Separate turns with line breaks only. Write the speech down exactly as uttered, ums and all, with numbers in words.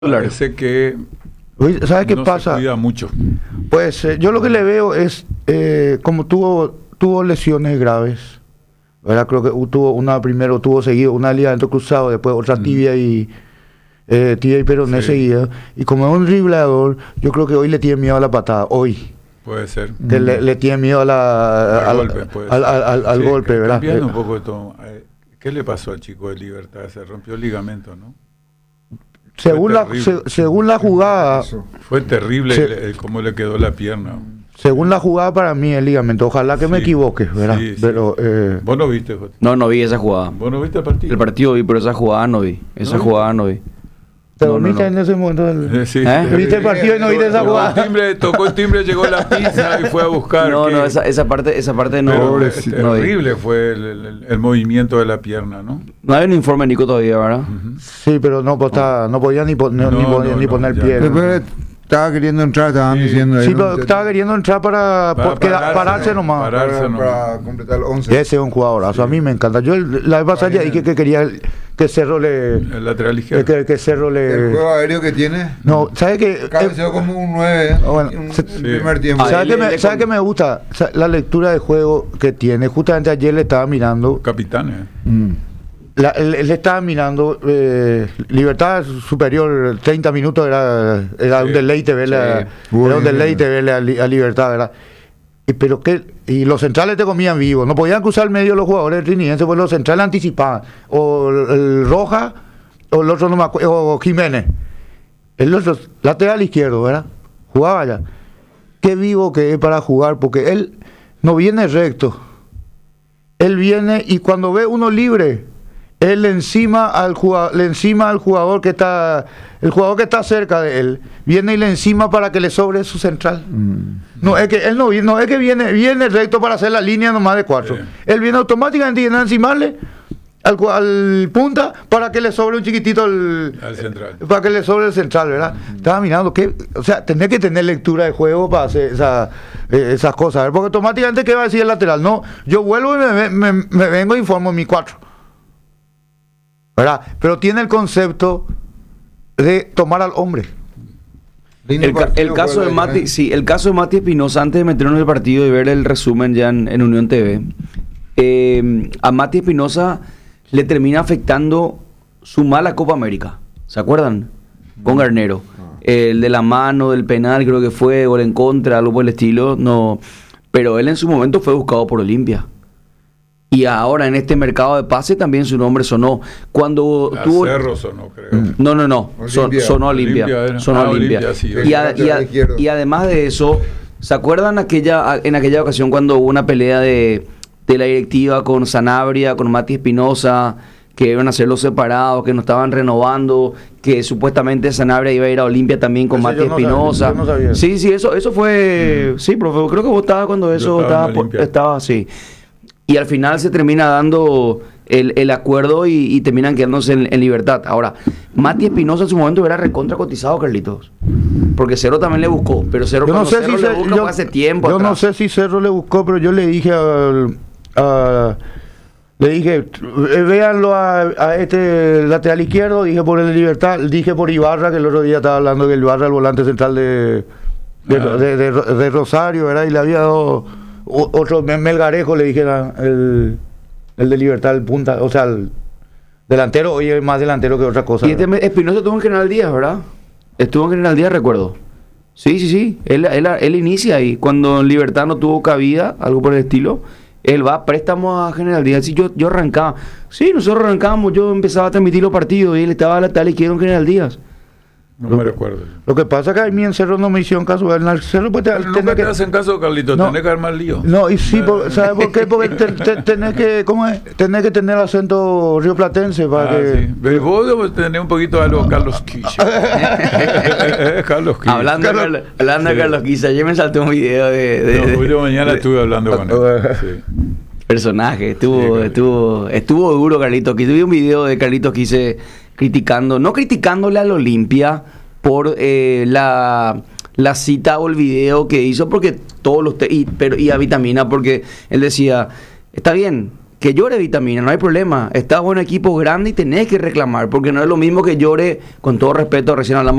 Parece que
¿Sabes qué
no
pasa?
se cuida mucho.
Pues eh, yo lo que le veo es, eh, como tuvo tuvo lesiones graves, ¿verdad? Creo que tuvo una primero, tuvo seguido una ligamento cruzado, después otra tibia y eh, tibia y peroné
Sí.
seguida. Y como es un driblador, yo creo que hoy le tiene miedo a la patada, hoy.
Puede ser.
Que le, le tiene miedo a la,
Al
al,
golpe, puede
al,
ser.
al, al, al
Sí,
golpe, ¿verdad?
Cambiando
Eh,
un poco de todo. eh, ¿Qué le pasó al chico de Libertad? Se rompió el ligamento, ¿no?
según, la,
terrible.
se- según la jugada,
Fue terrible
Sí.
el- el cómo le quedó la pierna.
según la jugada para mí el ligamento, ojalá que me
Sí.
equivoque, ¿verdad?
Sí, sí.
Pero eh,
¿Vos no viste, José?
No, no vi esa jugada.
¿Vos no viste el partido?
El partido vi, pero esa jugada no vi. Esa
¿No?
jugada no vi.
¿te
No, no,
dormiste
no.
en ese momento? Del...
Eh, sí.
¿Eh?
¿Viste el partido y no viste esa
Tocó el
jugada?
timbre, tocó el timbre, llegó la pizza y fue a buscar.
No,
que-
no, esa, esa parte, esa parte no.
Pero
no vi.
terrible fue el, el- el movimiento de la pierna, ¿no?
No hay un informe Nico todavía, ¿verdad?
Ujú.
Sí, pero no, pues, está- no podía ni, pon-
No,
ni, pon-
no,
ni
no,
poner
ya.
pie. ¿no?
Después estaba queriendo entrar, estaban
Sí.
diciendo ahí,
Sí,
¿no?
pero estaba queriendo entrar para,
Para
por- queda-
pararse,
pararse
¿no?
nomás.
Parar-
para,
no.
para completar el once.
Ese es un jugadorazo, a mí me encanta. Yo el- la vez pasada ya dije que quería que Cerro le...
El lateral
Que,
izquierdo.
que- que Cerro
El
le...
juego aéreo que tiene,
No, ¿sabes qué?
cabeceó como un nueve
bueno,
en un
se-
en primer
Sí.
tiempo.
Ah,
¿Sabes
él-
qué me,
él-
sabe qué me gusta? Sa- La lectura de juego que tiene. Justamente ayer le estaba mirando...
Capitán, ¿eh?
Mm.
La, él, él estaba mirando eh, Libertad Superior, treinta minutos era, era un
Sí.
deleite verle, a-
Sí.
era un
Muy
deleite
bien.
verle a, Li- a Libertad, ¿verdad? Y, pero que, y los centrales te comían vivo, no podían cruzar el medio los jugadores trinidenses, pues los centrales anticipaban, o el, el Roja, o el otro no me acuerdo, o Jiménez, el otro lateral izquierdo, ¿verdad? Jugaba allá. Qué vivo que es para jugar, porque él no viene recto, él viene y cuando ve uno libre, él le encima al jugador, le encima al jugador que está, el jugador que está cerca de él, viene y le encima para que le sobre su central. No es que él no, vi- no es que viene, viene recto para hacer la línea nomás de cuatro.
Sí.
Él viene automáticamente y viene a encimarle al, cu- al punta para que le sobre un chiquitito el,
Al central.
para que le sobre el central, ¿verdad? Estaba mirando que, o sea, tenés que tener lectura de juego para hacer esa, eh, esas cosas, ¿verdad? Porque automáticamente qué va a decir el lateral, no, yo vuelvo y me, me- me vengo e informo mi cuatro. ¿Verdad? Pero tiene el concepto de tomar al hombre.
Lindo
El, ca-
partido
el caso
fue
de
el
Mati,
ayer, ¿eh?
sí, el caso de Mati Espinosa, antes de meternos en el partido y ver el resumen ya en, en Unión T V, eh, a Mati Espinosa le termina afectando su mala Copa América. ¿Se acuerdan? Con Garnero. El de la mano, del penal, creo que fue, gol en contra, algo por el estilo. No. Pero él en su momento fue buscado por Olimpia. Y ahora en este mercado de pase también su nombre sonó. Cuando
A
tuvo.
Cerro sonó, creo.
No, no, no. Son-
Olimpia.
sonó Olimpia.
Olimpia era.
Sonó
Ah,
Olimpia.
Olimpia, sí,
y,
Olimpia.
a- y a-
Lateral izquierdo.
y además de eso, ¿se acuerdan aquella, en aquella ocasión cuando hubo una pelea de, de la directiva con Sanabria, con Mati Espinosa, que iban a hacerlos separados, que no estaban renovando, que supuestamente Sanabria iba a ir a Olimpia también con
Eso
Mati
yo no
Espinosa?
sabía, yo no sabía.
Sí, sí, eso, eso fue. Sí, profe, creo que vos estabas cuando eso
estaba en
estaba, por-
Olimpia.
estaba así. Y al final se termina dando el, el acuerdo y, y terminan quedándose en, en libertad. Ahora, Mati Espinosa en su momento era recontra cotizado, Carlitos. Porque Cerro también le buscó. Pero Cerro,
Yo no
cuando
sé
Cerro
si
le
se-
busca
yo,
fue hace tiempo
yo no
atrás.
sé si Cerro le buscó, pero yo le dije al, a, le dije, eh, véanlo a, a este lateral izquierdo, dije por el de Libertad, dije por Ibarra, que el otro día estaba hablando que el Ibarra, el volante central de, de,
Ah.
de- de- de Rosario, ¿verdad? Y le había dado o- otro Melgarejo, le dije la- el, el de Libertad, el punta, o sea, el delantero, hoy es más delantero que otra cosa.
Y este
¿verdad?
me- Espinosa estuvo en General Díaz, ¿verdad? Estuvo en General Díaz, recuerdo. Sí, sí, sí. Él, él, él inicia ahí. Cuando en Libertad no tuvo cabida, algo por el estilo, él va a préstamo a General Díaz. Sí, yo, yo arrancaba. Sí, nosotros arrancábamos. Yo empezaba a transmitir los partidos y él estaba a la tal y quiero en General Díaz.
No me recuerdo.
Lo que pasa es que a mí en Cerro no me hicieron caso. En el Cerro pues, te-
Pero
tenés
nunca
que-
te hacen caso, Carlitos.
No.
Tenés que armar lío.
No, y sí, por- ¿sabes por qué? Porque te- te- tenés que, ¿cómo es? Tenés que tener acento rioplatense para
Ah,
que...
sí. Pero vos debes tener un poquito de algo Carlos Quiche. Carlos Quiche.
Hablando, de
Carlos-
Carlos, hablando de
Sí.
Carlos Quisa, ayer me saltó un video de, de-
No,
de-
hoy de mañana
de-
estuve hablando con él. Sí.
personaje. Estuvo,
Sí, Carlitos.
estuvo, estuvo duro Carlitos Quise. Vi un video de Carlitos Quise criticando, no criticándole al Olimpia por eh, la, la cita o el video que hizo, porque todos los te- y, pero, y a Vitamina, porque él decía, está bien, que llore Vitamina, no hay problema. Estás en un equipo grande y tenés que reclamar, porque no es lo mismo que llore, con todo respeto, recién hablamos